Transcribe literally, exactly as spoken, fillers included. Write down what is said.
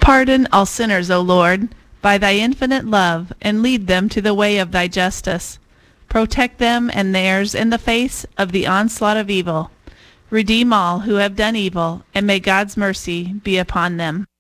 Pardon all sinners, O Lord, by thy infinite love, and lead them to the way of thy justice. Protect them and theirs in the face of the onslaught of evil. Redeem all who have done evil, and may God's mercy be upon them.